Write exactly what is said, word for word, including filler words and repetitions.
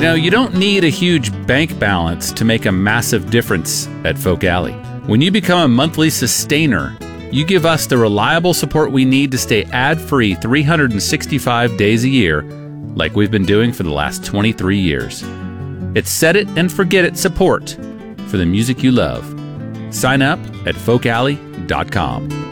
know, you don't need a huge bank balance to make a massive difference at Folk Alley. When you become a monthly sustainer, you give us the reliable support we need to stay ad-free three hundred sixty-five days a year, like we've been doing for the last twenty-three years. It's set it and forget it support for the music you love. Sign up at folk alley dot com.